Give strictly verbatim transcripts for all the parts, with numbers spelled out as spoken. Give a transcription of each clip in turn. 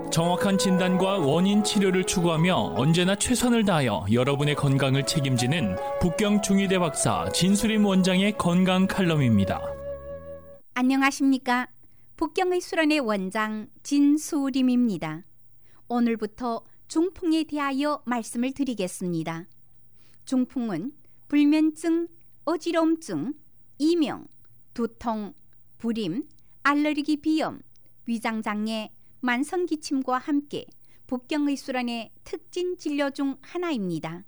정확한 진단과 원인 치료를 추구하며 언제나 최선을 다하여 여러분의 건강을 책임지는 북경 중의대 박사 진수림 원장의 건강 칼럼입니다. 안녕하십니까? 북경의 수련의 원장 진수림입니다. 오늘부터 중풍에 대하여 말씀을 드리겠습니다. 중풍은 불면증, 어지러움증, 이명, 두통, 불임, 알레르기 비염, 위장장애, 만성기침과 함께 북경의 수련의 특징 진료 중 하나입니다.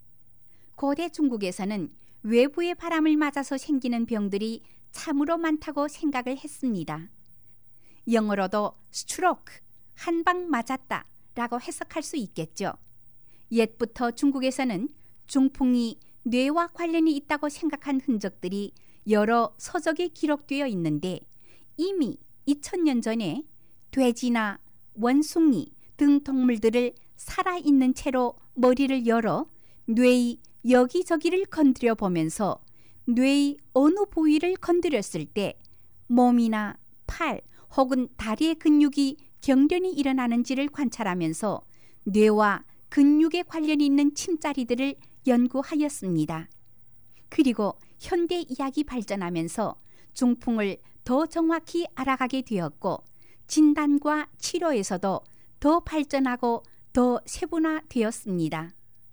고대 중국에서는 외부의 바람을 맞아서 생기는 병들이 참으로 많다고 생각을 했습니다. 영어로도 스트로크, 한 방 맞았다 라고 해석할 수 있겠죠. 옛부터 중국에서는 중풍이 뇌와 관련이 있다고 생각한 흔적들이 여러 서적에 기록되어 있는데 이미 이천 년 전에 돼지나 원숭이 등 동물들을 살아있는 채로 머리를 열어 뇌의 여기저기를 건드려 보면서 뇌의 어느 부위를 건드렸을 때 몸이나 팔 혹은 다리의 근육이 경련이 일어나는지를 관찰하면서 뇌와 근육에 관련이 있는 침자리들을 연구하였습니다. 그리고 현대 의학이 발전하면서 중풍을 더 정확히 알아가게 되었고 진단과 치료에서도 더 발전하고 더 세분화되었습니다.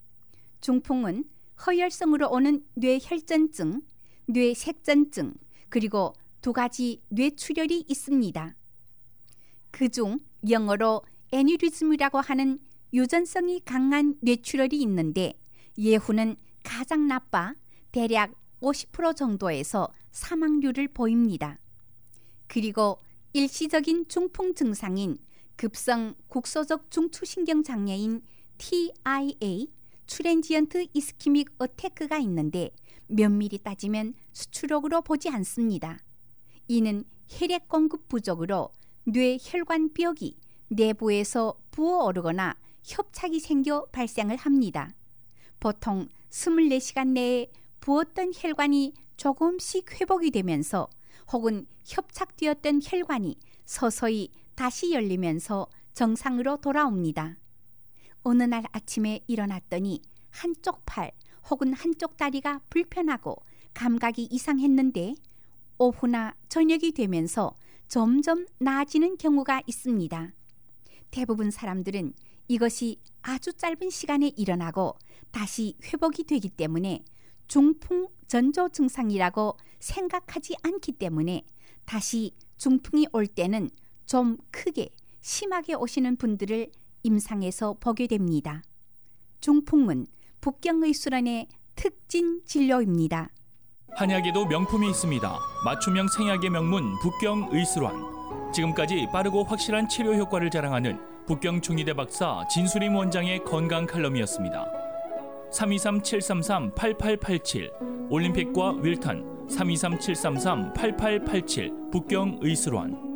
중풍은 허혈성으로 오는 뇌혈전증, 뇌색전증, 그리고 두 가지 뇌출혈이 있습니다. 그중 영어로 애뉴리즘이라고 하는 유전성이 강한 뇌출혈이 있는데 예후는 가장 나빠 대략 오십 퍼센트 정도에서 사망률을 보입니다. 그리고 일시적인 중풍 증상인 급성 국소적 중추신경 장애인 티 아이 에이, 트랜지언트 이스키믹 어태크가 있는데 면밀히 따지면 스트로크로 보지 않습니다. 이는 혈액 공급 부족으로 뇌 혈관벽이 내부에서 부어오르거나 협착이 생겨 발생을 합니다. 보통 이십사 시간 내에 부었던 혈관이 조금씩 회복이 되면서 혹은 협착되었던 혈관이 서서히 다시 열리면서 정상으로 돌아옵니다. 어느 날 아침에 일어났더니 한쪽 팔 혹은 한쪽 다리가 불편하고 감각이 이상했는데 오후나 저녁이 되면서 점점 나아지는 경우가 있습니다. 대부분 사람들은 이것이 아주 짧은 시간에 일어나고 다시 회복이 되기 때문에 중풍 전조 증상이라고 생각하지 않기 때문에 다시 중풍이 올 때는 좀 크게 심하게 오시는 분들을 임상에서 보게 됩니다. 중풍은 북경의 수련의 특징 진료입니다. 한약에도 명품이 있습니다. 맞춤형 생약의 명문 북경의술원. 지금까지 빠르고 확실한 치료 효과를 자랑하는 북경 중의대 박사 진수림 원장의 건강 칼럼이었습니다. 삼이삼 칠삼삼 팔팔팔칠 올림픽과 윌턴 삼이삼 칠삼삼 팔팔팔칠 북경의술원.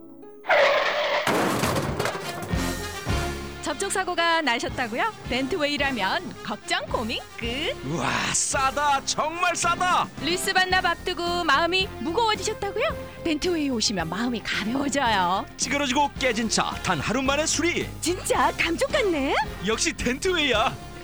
접촉사고가 나셨다고요? 벤트웨이라면 걱정 고민 끝. 우와, 싸다, 정말 싸다. 리스 반납 앞두고 마음이 무거워지셨다고요? 벤트웨이 오시면 마음이 가벼워져요. 찌그러지고 깨진 차 단 하루 만에 수리. 진짜 감쪽 같네. 역시 벤트웨이야.